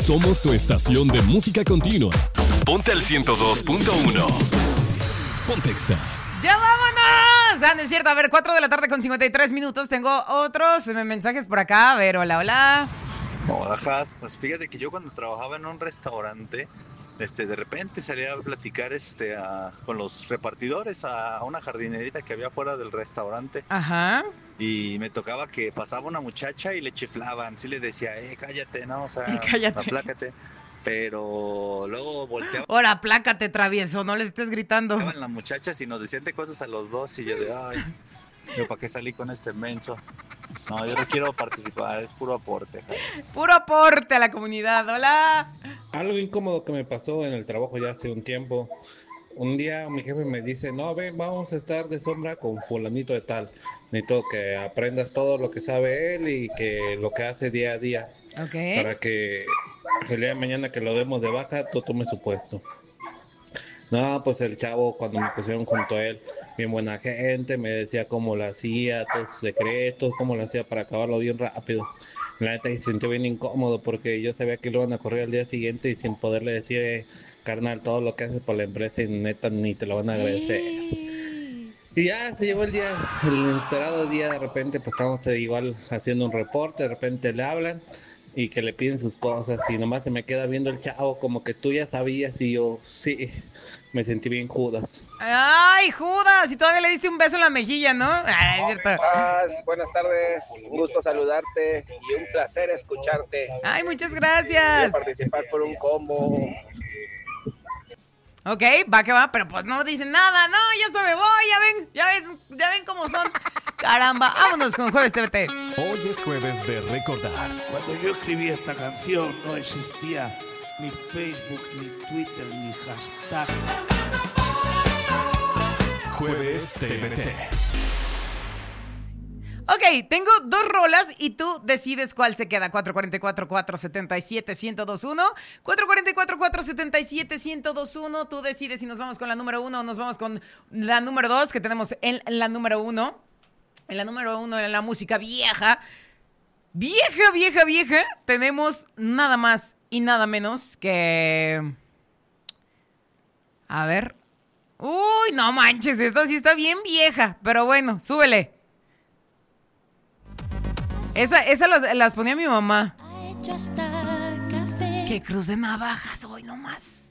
Somos tu estación de música continua. Ponte al 102.1. Pontexa. ¡Ya vámonos! No es cierto. A ver, 4:53 p.m. Tengo otros mensajes por acá. A ver, hola. Hola, Jas. Pues fíjate que yo cuando trabajaba en un restaurante, de repente salía a platicar con los repartidores a una jardinerita que había fuera del restaurante. Ajá. Y me tocaba que pasaba una muchacha y le chiflaban. Sí le decía, cállate, ¿no? O sea, cállate. aplácate. Pero luego volteaba. Ahora, aplácate, travieso, no les estés gritando. Estaban las muchachas y nos decían de cosas a los dos. Y yo yo ¿para qué salí con este menso? No, yo no quiero participar, es puro aporte, Jas. Puro aporte a la comunidad, hola. Algo incómodo que me pasó en el trabajo ya hace un tiempo. Un día mi jefe me dice, no, ven, vamos a estar de sombra con fulanito de tal. Necesito que aprendas todo lo que sabe él y que lo que hace día a día. Okay. Para que el día de mañana que lo demos de baja, tú tomes su puesto. No, pues el chavo, cuando me pusieron junto a él, bien buena gente, me decía cómo lo hacía, todos sus secretos, cómo lo hacía para acabarlo bien rápido. La neta se sintió bien incómodo porque yo sabía que lo iban a correr al día siguiente y sin poderle decir, carnal, todo lo que haces por la empresa y neta ni te lo van a agradecer. Y ya se llevó el día, el inesperado día, de repente pues estamos igual haciendo un reporte, de repente le hablan y que le piden sus cosas y nomás se me queda viendo el chavo como que tú ya sabías y yo, sí, me sentí bien Judas. ¡Ay, Judas! Y todavía le diste un beso en la mejilla, ¿no? Ay, es cierto. Buenas tardes, un gusto saludarte y un placer escucharte. ¡Ay, muchas gracias! Voy a participar por un combo. Ok, va que va, pero pues no dicen nada. No, ya hasta me voy, ya ven cómo son. Caramba, vámonos con Jueves TVT. Hoy es jueves de recordar. Cuando yo escribí esta canción no existía ni Facebook, ni Twitter, ni hashtag. Jueves TVT. Ok, tengo dos rolas y tú decides cuál se queda. 444-477-1021. 444-477-1021. Tú decides si nos vamos con la número 1 o nos vamos con la número 2, que tenemos en la número 1. En la número 1, en la música vieja. Vieja. Tenemos nada más y nada menos que... A ver. Uy, no manches, esta sí está bien vieja. Pero bueno, súbele. Esa las ponía mi mamá. Que Cruz de Navajas hoy nomás.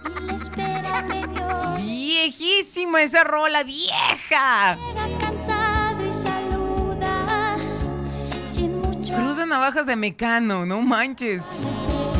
Viejísima esa rola, vieja. Cruz de Navajas de Mecano, no manches.